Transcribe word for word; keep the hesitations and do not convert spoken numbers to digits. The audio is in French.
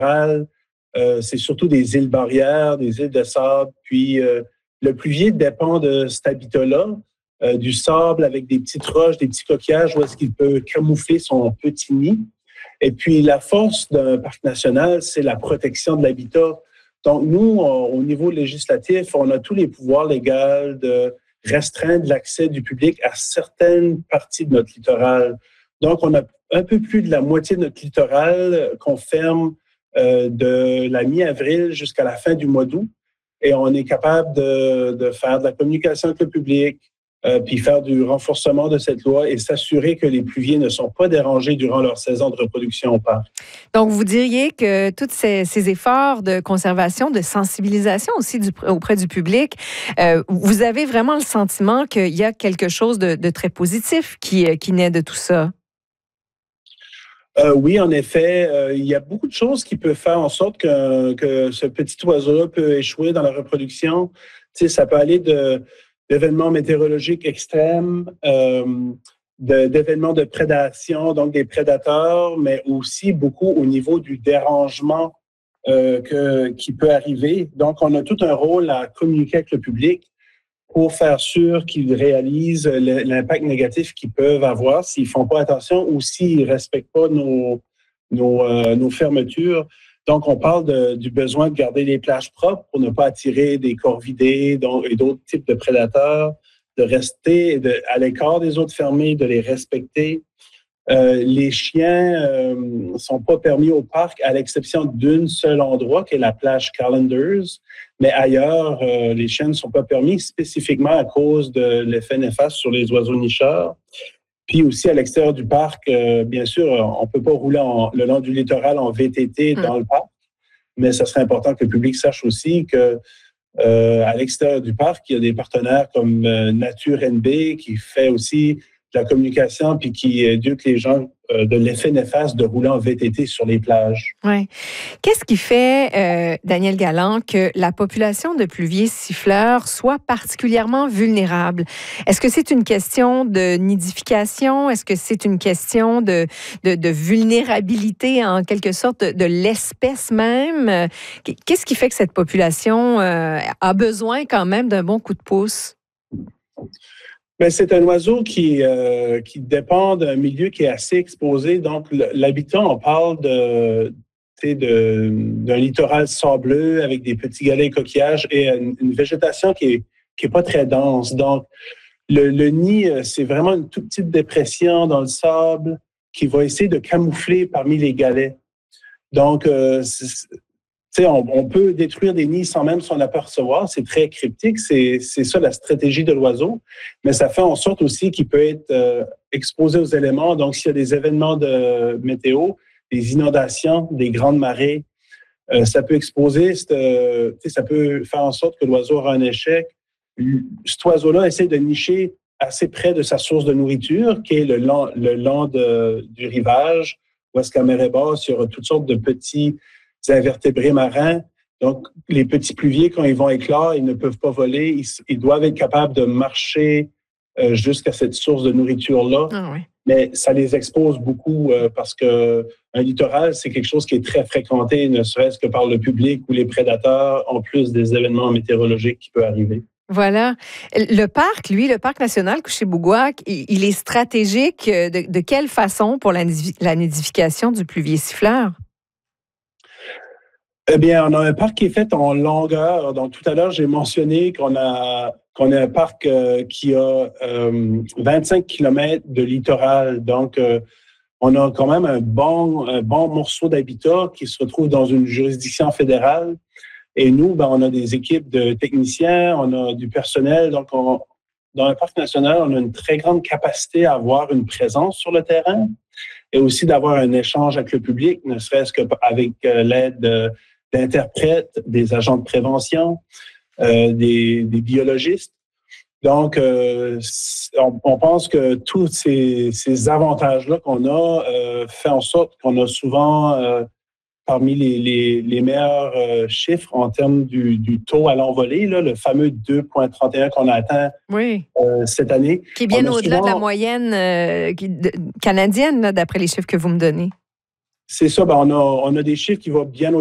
euh, c'est surtout des îles barrières, des îles de sable. Puis euh, le pluvier dépend de cet habitat-là, euh, du sable avec des petites roches, des petits coquillages, où est-ce qu'il peut camoufler son petit nid. Et puis la force d'un parc national, c'est la protection de l'habitat. Donc nous, on, au niveau législatif, on a tous les pouvoirs légaux de restreindre l'accès du public à certaines parties de notre littoral. Donc, on a un peu plus de la moitié de notre littoral qu'on ferme euh, de la mi-avril jusqu'à la fin du mois d'août. Et on est capable de, de faire de la communication avec le public, euh, puis faire du renforcement de cette loi et s'assurer que les pluviers ne sont pas dérangés durant leur saison de reproduction au parc. Donc, vous diriez que tous ces, ces efforts de conservation, de sensibilisation aussi du, auprès du public, euh, vous avez vraiment le sentiment qu'il y a quelque chose de, de très positif qui, qui naît de tout ça? Euh, oui, en effet, euh, il y a beaucoup de choses qui peuvent faire en sorte que, que ce petit oiseau-là peut échouer dans la reproduction. Tu sais, ça peut aller de, d'événements météorologiques extrêmes, euh, de, d'événements de prédation, donc des prédateurs, mais aussi beaucoup au niveau du dérangement euh, que, qui peut arriver. Donc, on a tout un rôle à communiquer avec le public pour faire sûr qu'ils réalisent l'impact négatif qu'ils peuvent avoir s'ils ne font pas attention ou s'ils ne respectent pas nos, nos, euh, nos fermetures. Donc, on parle de, du besoin de garder les plages propres pour ne pas attirer des corvidés et d'autres types de prédateurs, de rester de, à l'écart des autres fermés, de les respecter. Euh, les chiens ne euh, sont pas permis au parc à l'exception d'un seul endroit qui est la plage Calendars, mais ailleurs, euh, les chiens ne sont pas permis spécifiquement à cause de l'effet néfaste sur les oiseaux nicheurs. Puis aussi à l'extérieur du parc, euh, bien sûr, on ne peut pas rouler en, le long du littoral en V T T dans le parc, mais ce serait important que le public sache aussi que euh, à l'extérieur du parc, il y a des partenaires comme euh, Nature N B qui fait aussi de la communication puis qui éduque les gens euh, de l'effet néfaste de rouler en V T T sur les plages. Oui. Qu'est-ce qui fait, euh, Daniel Galland, que la population de pluviers siffleurs soit particulièrement vulnérable? Est-ce que c'est une question de nidification? Est-ce que c'est une question de, de, de vulnérabilité, en quelque sorte, de, de l'espèce même? Qu'est-ce qui fait que cette population euh, a besoin quand même d'un bon coup de pouce? Bien, c'est un oiseau qui, euh, qui dépend d'un milieu qui est assez exposé. Donc, l'habitat, on parle de, de, d'un littoral sableux avec des petits galets et coquillages et une, une végétation qui est, qui est pas très dense. Donc, le, le nid, c'est vraiment une toute petite dépression dans le sable qui va essayer de camoufler parmi les galets. Donc, euh, Tu sais, on, on peut détruire des nids sans même s'en apercevoir. C'est très cryptique. C'est, c'est ça la stratégie de l'oiseau. Mais ça fait en sorte aussi qu'il peut être euh, exposé aux éléments. Donc, s'il y a des événements de météo, des inondations, des grandes marées, euh, ça peut exposer, euh, tu sais, ça peut faire en sorte que l'oiseau aura un échec. Cet oiseau-là essaie de nicher assez près de sa source de nourriture, qui est le long, le long de, du rivage, où est-ce qu'à mer est basse, il y aura toutes sortes de petits invertébrés marins. Donc, les petits pluviers, quand ils vont éclore, ils ne peuvent pas voler. Ils, ils doivent être capables de marcher euh, jusqu'à cette source de nourriture-là. Ah oui. Mais ça les expose beaucoup euh, parce qu'un littoral, c'est quelque chose qui est très fréquenté, ne serait-ce que par le public ou les prédateurs, en plus des événements météorologiques qui peuvent arriver. Voilà. Le parc, lui, le parc national Couché-Bougouac, il est stratégique de, de quelle façon pour la, la nidification du pluvier siffleur? Eh bien, on a un parc qui est fait en longueur. Donc, tout à l'heure, j'ai mentionné qu'on a, qu'on a un parc euh, qui a euh, vingt-cinq kilomètres de littoral. Donc, euh, on a quand même un bon, un bon morceau d'habitat qui se retrouve dans une juridiction fédérale. Et nous, ben, on a des équipes de techniciens, on a du personnel. Donc, on, dans un parc national, on a une très grande capacité à avoir une présence sur le terrain et aussi d'avoir un échange avec le public, ne serait-ce qu'avec euh, l'aide de d'interprètes, des agents de prévention, euh, des, des biologistes. Donc, euh, on, on pense que tous ces, ces avantages-là qu'on a euh, fait en sorte qu'on a souvent euh, parmi les, les, les meilleurs euh, chiffres en termes du, du taux à l'envolée, là, le fameux deux virgule trente et un qu'on a atteint oui. euh, cette année. Qui est bien au-delà souvent... de la moyenne euh, qui, de, canadienne, là, d'après les chiffres que vous me donnez. c'est ça, ben on, a, on a des chiffres qui vont bien